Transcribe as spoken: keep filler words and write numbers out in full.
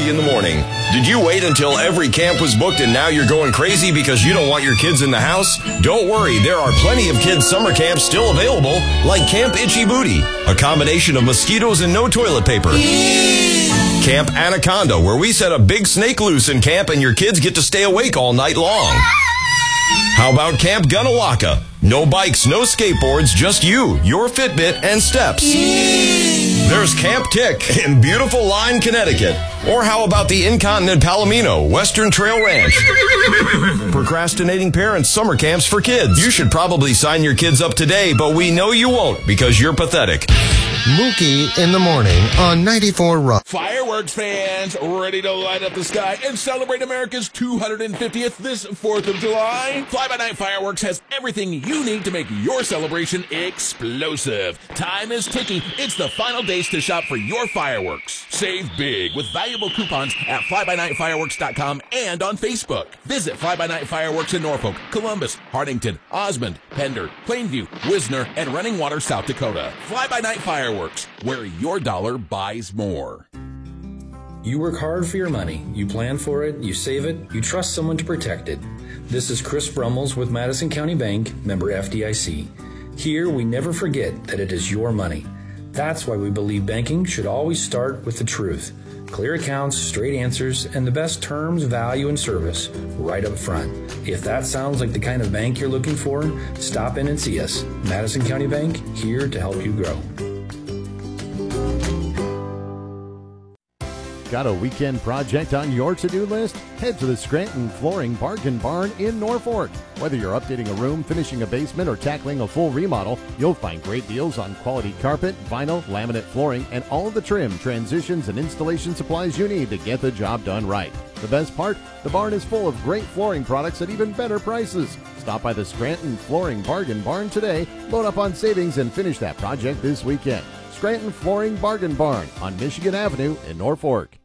Mookie in the morning. Did you wait until every camp was booked and now you're going crazy because you don't want your kids in the house? Don't worry, there are plenty of kids' summer camps still available, like Camp Itchy Booty, a combination of mosquitoes and no toilet paper. Camp Anaconda, where we set a big snake loose in camp and your kids get to stay awake all night long. How about Camp Gunnawaka? No bikes, no skateboards, just you, your Fitbit, and steps. There's Camp Tick in beautiful Lyme, Connecticut. Or how about the Incontinent Palomino, Western Trail Ranch? Procrastinating parents' summer camps for kids. You should probably sign your kids up today, but we know you won't because you're pathetic. Mookie in the morning on ninety-four Rock. Fireworks fans, ready to light up the sky and celebrate America's two hundred fiftieth this fourth of July? Fly-by-Night Fireworks has everything you need to make your celebration explosive. Time is ticking. It's the final days to shop for your fireworks. Save big with valuable coupons at fly by night fireworks dot com and on Facebook. Visit Fly-by-Night Fireworks in Norfolk, Columbus, Hartington, Osmond, Pender, Plainview, Wisner, and Running Water, South Dakota. Fly-by-Night Fireworks, where your dollar buys more. You work hard for your money. You plan for it, you save it, you trust someone to protect it. This is Chris Brummels with Madison County Bank, member F D I C. Here, we never forget that it is your money. That's why we believe banking should always start with the truth. Clear accounts, straight answers, and the best terms, value, and service right up front. If that sounds like the kind of bank you're looking for, stop in and see us. Madison County Bank, here to help you grow. Got a weekend project on your to-do list? Head to the Scranton Flooring Bargain Barn in Norfolk. Whether you're updating a room, finishing a basement, or tackling a full remodel, you'll find great deals on quality carpet, vinyl, laminate flooring, and all of the trim, transitions, and installation supplies you need to get the job done right. The best part? The barn is full of great flooring products at even better prices. Stop by the Scranton Flooring Bargain Barn today, load up on savings, and finish that project this weekend. Scranton Flooring Bargain Barn on Michigan Avenue in Norfolk.